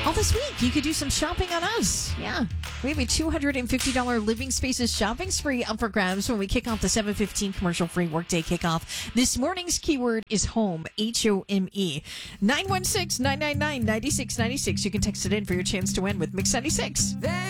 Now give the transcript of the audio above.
All this week, you could do some shopping on us. Yeah. We have a $250 Living Spaces shopping spree up for grabs when we kick off the 7:15 commercial-free workday kickoff. This morning's keyword is home, HOME. 916-999-9696. You can text it in for your chance to win with Mix 96.